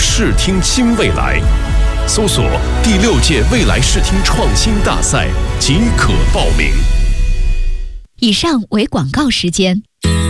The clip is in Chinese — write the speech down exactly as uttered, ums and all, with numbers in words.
视听新未来，搜索第六届未来视听创新大赛即可报名。 以上为广告时间。